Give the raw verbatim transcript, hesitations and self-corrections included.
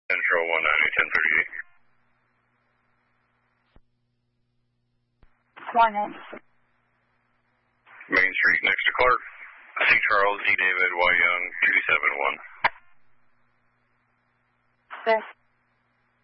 Central one ninety, ten thirty-eight. one ninety. Main Street next to Clark. C. Charles, D. David, Y. Young, two seven one. Yes.